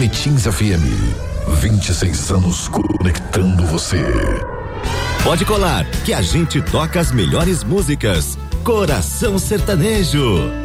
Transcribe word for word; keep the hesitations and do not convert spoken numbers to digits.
Boletins F M. vinte e seis anos conectando você. Pode colar, que a gente toca as melhores músicas. Coração Sertanejo.